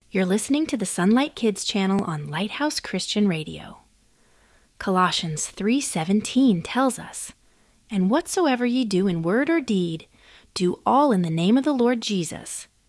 You're listening to the Sunlight Kids channel on Lighthouse Christian Radio. Colossians 3:17 tells us, "And whatsoever ye do in word or deed, do all in the name of the Lord Jesus,